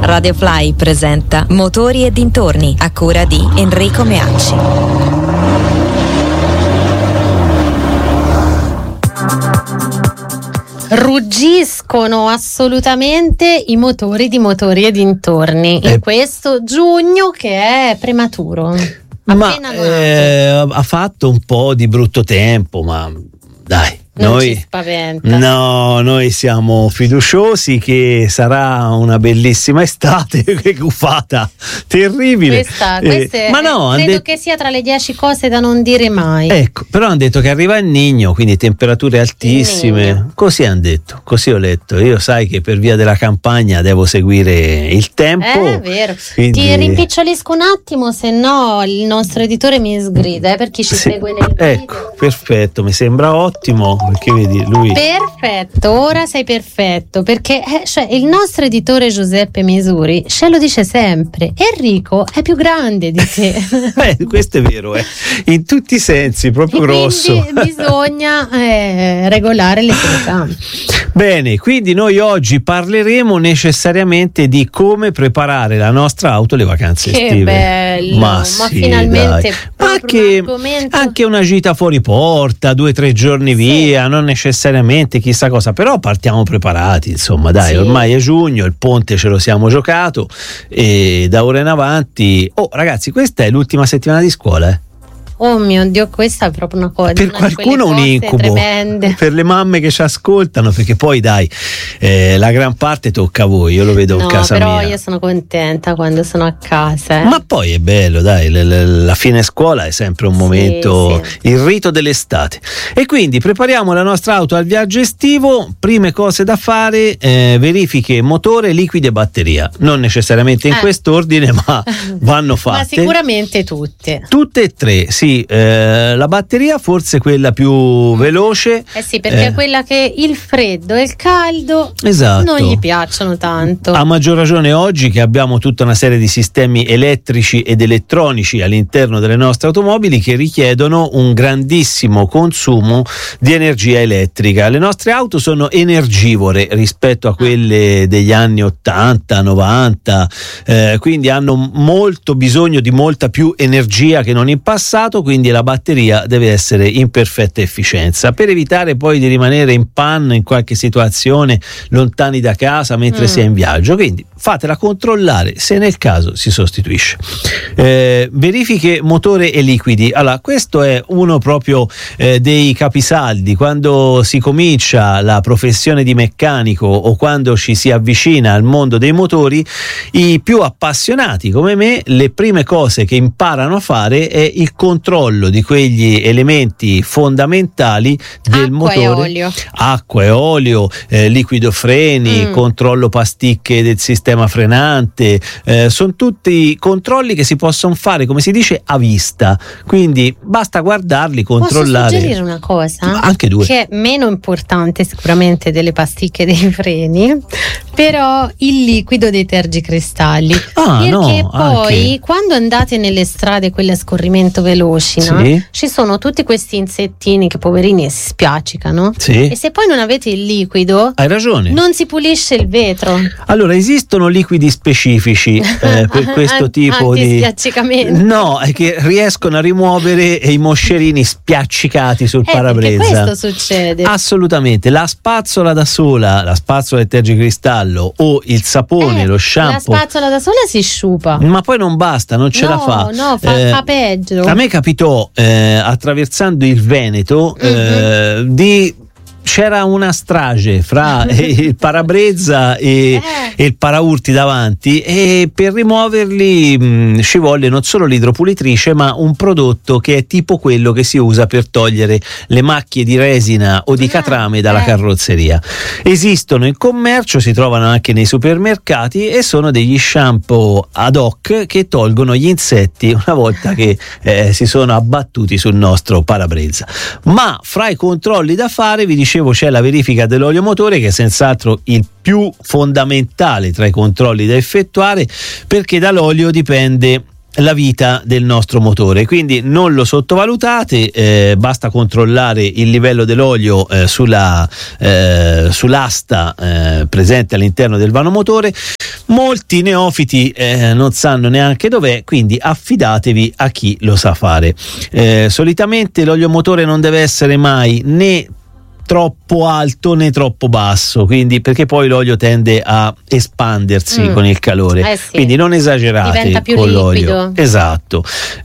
Radio Fly presenta Motori e dintorni, a cura di Enrico Meacci. Ruggiscono assolutamente i motori di Motori e dintorni in questo giugno che è prematuro. Ha fatto un po' di brutto tempo, ma dai. Non ci spaventa. No, noi siamo fiduciosi che sarà una bellissima estate. Che gufata terribile. Credo che sia tra le 10 cose da non dire mai. Ecco, però hanno detto che arriva il Niño, quindi temperature altissime. Così hanno detto, così ho letto. Io sai che per via della campagna devo seguire il tempo. È vero. Quindi... Ti rimpicciolisco un attimo, se no il nostro editore mi sgrida, per chi ci segue nel video. Ecco, perfetto, mi sembra ottimo. Perché vedi lui. Perfetto, ora sei perfetto, perché il nostro editore Giuseppe Misuri ce lo dice sempre: Enrico è più grande di te. Questo è vero, in tutti i sensi, proprio grosso. Quindi bisogna regolare le telecamere. Bene, quindi noi oggi parleremo necessariamente di come preparare la nostra auto alle vacanze estive. Che bello, ma sì, dai. finalmente Anche una gita fuori porta, 2 o 3 giorni via, non necessariamente chissà cosa, però partiamo preparati, insomma, dai, ormai è giugno, il ponte ce lo siamo giocato e da ora in avanti, ragazzi, questa è l'ultima settimana di scuola, Oh mio Dio, questa è proprio una cosa. Per qualcuno un incubo, tremende. Per le mamme che ci ascoltano, perché poi dai, la gran parte tocca a voi, io lo vedo a casa mia. Però io sono contenta quando sono a casa. Ma poi è bello, dai, la fine scuola è sempre un momento, il rito dell'estate. E quindi prepariamo la nostra auto al viaggio estivo. Prime cose da fare, verifiche motore, liquidi e batteria. Non necessariamente in quest'ordine, ma vanno fatte. Ma sicuramente tutte. Tutte e tre, sì. La batteria forse quella più veloce. Sì, perché è quella che il freddo e il caldo non gli piacciono tanto. A maggior ragione oggi che abbiamo tutta una serie di sistemi elettrici ed elettronici all'interno delle nostre automobili che richiedono un grandissimo consumo di energia elettrica. Le nostre auto sono energivore rispetto a quelle degli anni 80, 90, quindi hanno molto bisogno di molta più energia che non in passato. Quindi la batteria deve essere in perfetta efficienza per evitare poi di rimanere in panne in qualche situazione lontani da casa mentre si è in viaggio. Quindi fatela controllare se nel caso si sostituisce. Verifiche motore e liquidi. Allora, questo è uno proprio dei capisaldi quando si comincia la professione di meccanico o quando ci si avvicina al mondo dei motori. I più appassionati come me, le prime cose che imparano a fare è il controllo di quegli elementi fondamentali del motore. Acqua e olio, liquido freni, controllo pasticche del sistema frenante, sono tutti controlli che si possono fare, come si dice, a vista, quindi basta guardarli, controllare. Posso suggerire una cosa? Anche 2. Che è meno importante sicuramente delle pasticche dei freni, però il liquido dei tergicristalli, perché poi quando andate nelle strade quelle a scorrimento veloce, ci sono tutti questi insettini che poverini si spiaccicano, e se poi non avete il liquido, hai ragione, non si pulisce il vetro. Allora esistono liquidi specifici per questo tipo di spiaccicamento. No, è che riescono a rimuovere i moscerini spiaccicati sul parabrezza. Questo succede assolutamente. La spazzola da sola, la spazzola del tergicristallo o il sapone, lo shampoo, la spazzola da sola si sciupa, ma poi non basta, non ce la fa. Fa peggio. A me capitò attraversando il Veneto c'era una strage fra il parabrezza e il paraurti davanti, e per rimuoverli ci volle non solo l'idropulitrice ma un prodotto che è tipo quello che si usa per togliere le macchie di resina o di catrame dalla carrozzeria. Esistono in commercio, si trovano anche nei supermercati e sono degli shampoo ad hoc che tolgono gli insetti una volta che si sono abbattuti sul nostro parabrezza. Ma fra i controlli da fare, vi dicevo, c'è la verifica dell'olio motore, che è senz'altro il più fondamentale tra i controlli da effettuare, perché dall'olio dipende la vita del nostro motore, quindi non lo sottovalutate. Basta controllare il livello dell'olio sull'asta presente all'interno del vano motore. Molti neofiti non sanno neanche dov'è, quindi affidatevi a chi lo sa fare. Solitamente l'olio motore non deve essere mai né troppo alto né troppo basso, quindi perché poi l'olio tende a espandersi con il calore, sì. Quindi non esagerate, diventa più con liquido. L'olio. Esatto.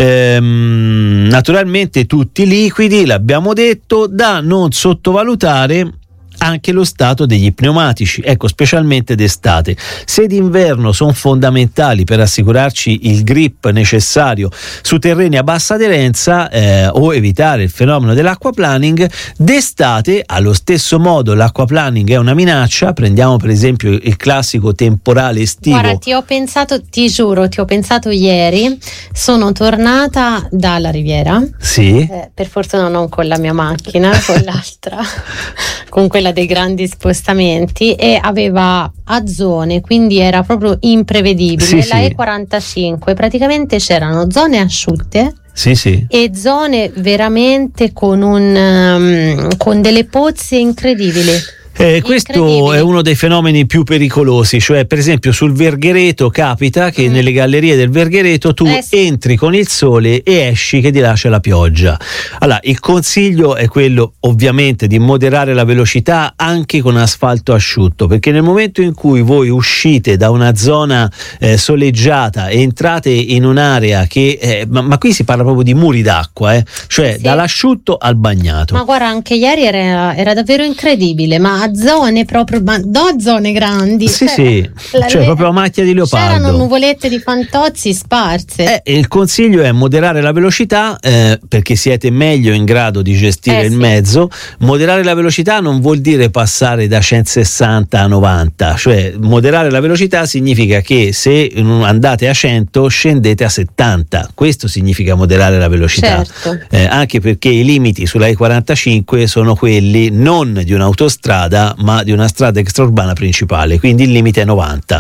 Naturalmente tutti i liquidi, l'abbiamo detto, da non sottovalutare anche lo stato degli pneumatici, ecco, specialmente d'estate. Se d'inverno sono fondamentali per assicurarci il grip necessario su terreni a bassa aderenza o evitare il fenomeno dell'acquaplaning, d'estate allo stesso modo l'acquaplaning è una minaccia. Prendiamo per esempio il classico temporale estivo. Guarda, ti giuro, ti ho pensato ieri, sono tornata dalla Riviera, sì, per fortuna non con la mia macchina, con l'altra, con quella dei grandi spostamenti, e aveva a zone, quindi era proprio imprevedibile. Sì, la E45 praticamente c'erano zone asciutte, sì, e zone veramente con delle pozze incredibili. Questo è uno dei fenomeni più pericolosi, cioè per esempio sul Verghereto capita che nelle gallerie del Verghereto tu entri con il sole e esci che ti lascia la pioggia. Allora, il consiglio è quello ovviamente di moderare la velocità anche con asfalto asciutto, perché nel momento in cui voi uscite da una zona soleggiata e entrate in un'area che ma qui si parla proprio di muri d'acqua, cioè dall'asciutto al bagnato. Ma guarda, anche ieri era davvero incredibile, ma zone proprio, ma no, zone grandi, cioè proprio a macchia di leopardo, c'erano nuvolette di fantozzi sparse. Il consiglio è moderare la velocità, perché siete meglio in grado di gestire il mezzo. Moderare la velocità non vuol dire passare da 160 a 90, cioè moderare la velocità significa che se andate a 100 scendete a 70, questo significa moderare la velocità. Anche perché i limiti sulla E45 sono quelli non di un'autostrada ma di una strada extraurbana principale, quindi il limite è 90.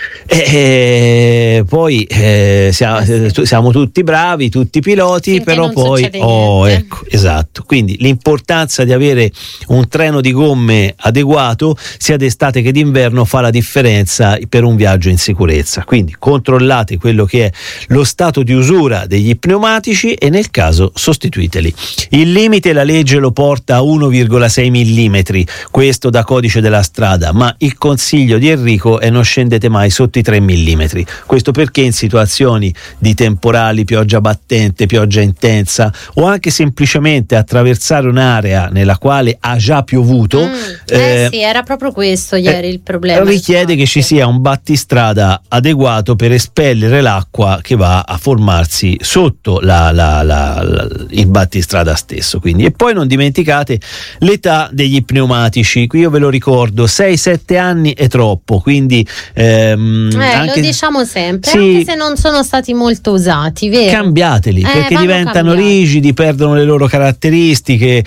Poi siamo tutti bravi, tutti piloti, finché però poi ecco, esatto. Quindi l'importanza di avere un treno di gomme adeguato sia d'estate che d'inverno fa la differenza per un viaggio in sicurezza. Quindi controllate quello che è lo stato di usura degli pneumatici e nel caso sostituiteli. Il limite la legge lo porta a 1,6 mm, questo da codice della strada, ma il consiglio di Enrico è non scendete mai sotto i 3 mm. Questo perché in situazioni di temporali, pioggia battente, pioggia intensa o anche semplicemente attraversare un'area nella quale ha già piovuto, era proprio questo ieri il problema, richiede che ci sia un battistrada adeguato per espellere l'acqua che va a formarsi sotto il battistrada stesso. Quindi, e poi non dimenticate l'età degli pneumatici, qui io ve lo ricordo, 6-7 anni è troppo, quindi lo diciamo sempre, anche se non sono stati molto usati, vero? Cambiateli, perché diventano rigidi, perdono le loro caratteristiche,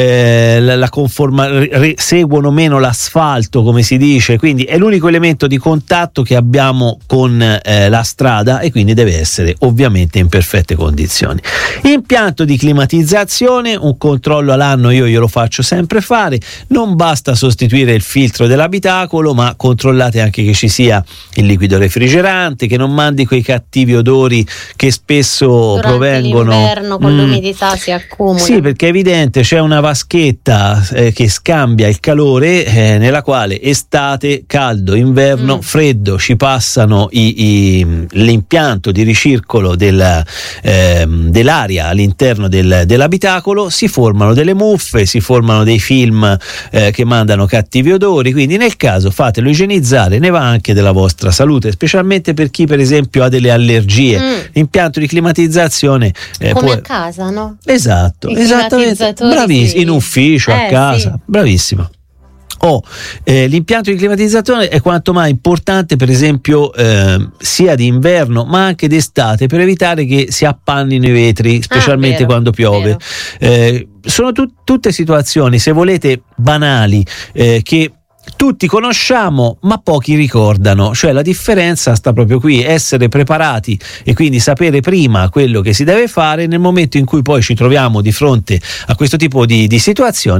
seguono meno l'asfalto, come si dice, quindi è l'unico elemento di contatto che abbiamo con la strada e quindi deve essere ovviamente in perfette condizioni. Impianto di climatizzazione, un controllo all'anno io glielo faccio sempre fare, non basta sostituire il filtro dell'abitacolo, ma controllate anche che ci sia il liquido refrigerante, che non mandi quei cattivi odori che spesso durante provengono l'inverno con l'umidità si accumula. Sì, perché è evidente, c'è una vaschetta che scambia il calore, nella quale estate, caldo, inverno, freddo, ci passano l'impianto di ricircolo dell'aria all'interno dell'abitacolo, si formano delle muffe, si formano dei film che mandano cattivi odori, quindi nel caso fatelo igienizzare, ne va anche della vostra salute, specialmente per chi per esempio ha delle allergie. L'impianto di climatizzazione come a casa, no? Esatto, esattamente, bravissimo, in ufficio, a casa, bravissima. L'impianto di climatizzazione è quanto mai importante, per esempio sia d'inverno ma anche d'estate, per evitare che si appannino i vetri, specialmente quando piove. Sono tutte situazioni, se volete, banali, che tutti conosciamo ma pochi ricordano, cioè la differenza sta proprio qui, essere preparati e quindi sapere prima quello che si deve fare. Nel momento in cui poi ci troviamo di fronte a questo tipo di situazioni,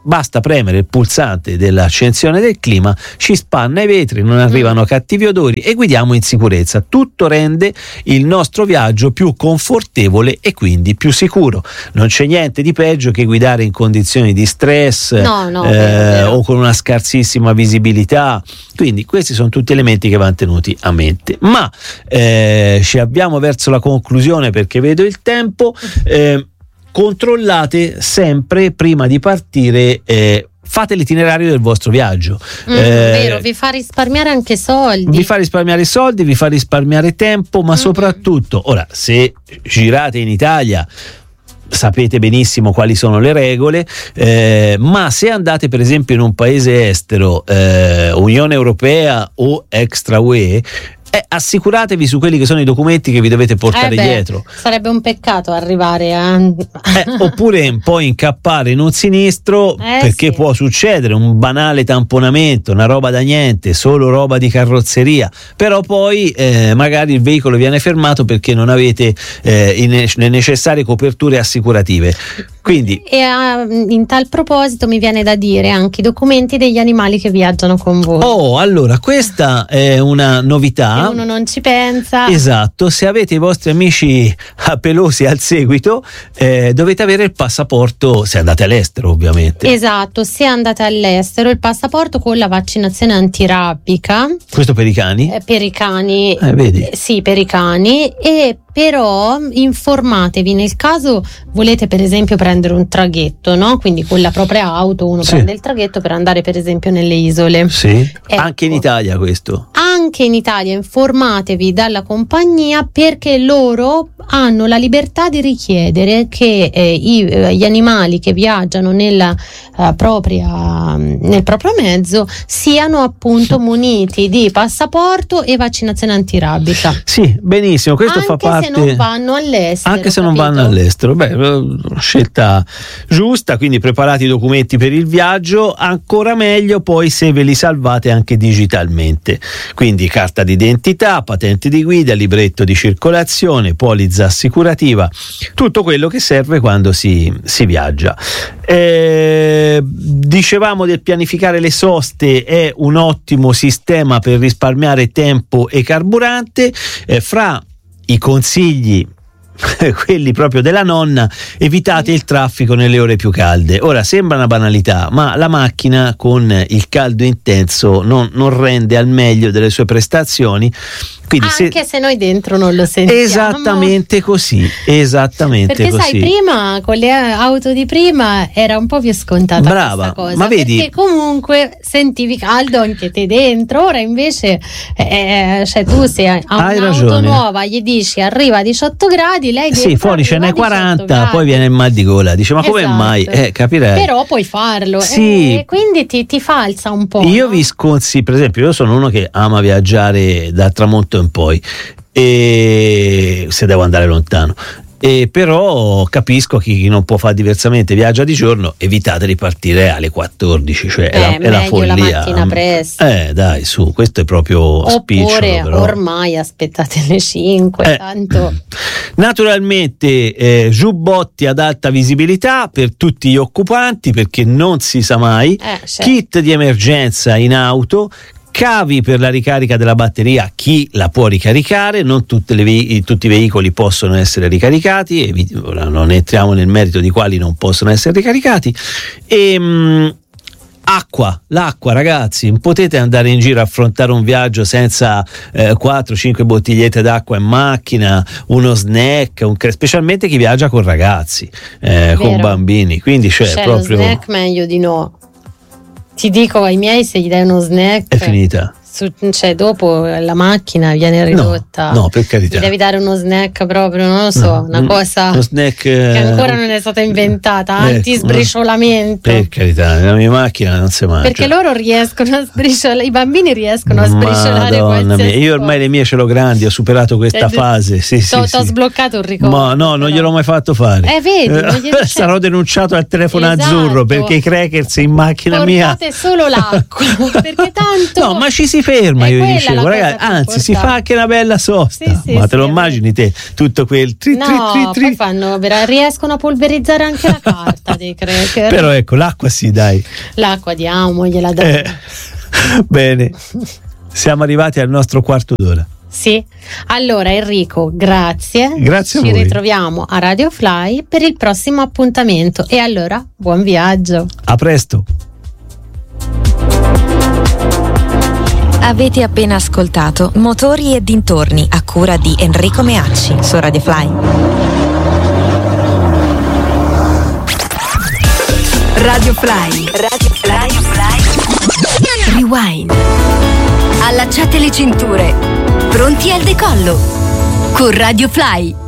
basta premere il pulsante dell'accensione del clima, ci spanna i vetri, non arrivano cattivi odori e guidiamo in sicurezza. Tutto rende il nostro viaggio più confortevole e quindi più sicuro. Non c'è niente di peggio che guidare in condizioni di stress o con una scarsissima visibilità. Quindi questi sono tutti elementi che vanno tenuti a mente. Ma ci avviamo verso la conclusione perché vedo il tempo. Controllate sempre prima di partire, fate l'itinerario del vostro viaggio. Vero, vi fa risparmiare anche soldi. Vi fa risparmiare soldi, vi fa risparmiare tempo, ma soprattutto, ora, se girate in Italia sapete benissimo quali sono le regole, ma se andate per esempio in un paese estero, Unione Europea o extra UE, assicuratevi su quelli che sono i documenti che vi dovete portare dietro. Sarebbe un peccato arrivare a oppure poi incappare in un sinistro, perché può succedere un banale tamponamento, una roba da niente, solo roba di carrozzeria, però poi magari il veicolo viene fermato perché non avete le necessarie coperture assicurative. Quindi, in tal proposito mi viene da dire anche i documenti degli animali che viaggiano con voi. Allora questa è una novità. E uno non ci pensa. Esatto, se avete i vostri amici pelosi al seguito, dovete avere il passaporto, se andate all'estero ovviamente. Esatto, se andate all'estero, il passaporto con la vaccinazione antirabbica. Questo per i cani? Per i cani. Vedi? Sì, per i cani. E però informatevi nel caso volete per esempio prendere un traghetto, no? Quindi con la propria auto uno prende il traghetto per andare per esempio nelle isole. Sì, anche in Italia questo. Anche in Italia informatevi dalla compagnia, perché loro hanno la libertà di richiedere che gli animali che viaggiano nel proprio mezzo siano appunto muniti di passaporto e vaccinazione antirabica. Sì, benissimo, questo fa parte. Anche se non vanno all'estero. Anche se non vanno all'estero, scelta giusta, quindi preparate i documenti per il viaggio, ancora meglio poi se ve li salvate anche digitalmente, quindi carta d'identità, patente di guida, libretto di circolazione, polizza assicurativa, tutto quello che serve quando si viaggia. Dicevamo del pianificare le soste, è un ottimo sistema per risparmiare tempo e carburante. Fra i consigli, quelli proprio della nonna, evitate il traffico nelle ore più calde. Ora sembra una banalità, ma la macchina con il caldo intenso non rende al meglio delle sue prestazioni. Quindi anche se noi dentro non lo sentiamo. Esattamente così, perché sai, prima con le auto di prima era un po' più scontata questa cosa, ma vedi, perché comunque sentivi caldo anche te dentro. Ora invece tu se hai un'auto nuova gli dici arriva a 18 gradi, lei fuori ce n'è 40, poi viene il mal di gola, dice ma come mai? Capirei. Però puoi farlo, quindi ti falsa un po'. Io vi sconsiglio, per esempio, io sono uno che ama viaggiare dal tramonto in poi, e se devo andare lontano, però capisco chi non può fare diversamente, viaggia di giorno, evitate di partire alle 14, cioè è la follia. La mattina presto. Dai, su, questo è proprio spicciolo. Oppure ormai aspettate le 5, tanto. Naturalmente giubbotti ad alta visibilità per tutti gli occupanti, perché non si sa mai, kit di emergenza in auto, cavi per la ricarica della batteria, chi la può ricaricare, non tutti i veicoli possono essere ricaricati, ora non entriamo nel merito di quali non possono essere ricaricati. L'acqua ragazzi, non potete andare in giro a affrontare un viaggio senza 4-5 bottigliette d'acqua in macchina, uno snack, specialmente chi viaggia con ragazzi, con bambini, quindi proprio lo snack meglio di no. Ti dico, ai miei, se gli dai uno snack è finita. Dopo la macchina viene ridotta. No, per carità. Gli devi dare uno snack proprio, non lo so, una cosa uno snack, che ancora non è stata inventata, anti-sbriciolamento. Per carità, nella mia macchina non si mangia. Perché loro riescono a sbriciolare, i bambini riescono a sbriciolare qualsiasi. Io ormai le mie ce l'ho grandi, ho superato questa fase. T'ho sbloccato un ricordo. Ma no, non gliel'ho mai fatto fare. Vedi, sarò denunciato al telefono azzurro perché i crackers in macchina mia. Portate solo l'acqua, perché tanto. No, ma ci si ferma, io dicevo, ragazzi, anzi si fa anche una bella sosta, ma te lo immagini te, tutto quel poi fanno, riescono a polverizzare anche la carta dei cracker. Però ecco, l'acqua sì, dai. L'acqua diamo, gliela diamo. Bene, siamo arrivati al nostro quarto d'ora. Sì, allora Enrico, grazie a Ci voi. ritroviamo a Radio Fly per il prossimo appuntamento e allora buon viaggio. A presto. Avete appena ascoltato Motori e dintorni a cura di Enrico Meacci su Radio Fly. Radio Fly. Rewind. Allacciate le cinture. Pronti al decollo. Con Radio Fly.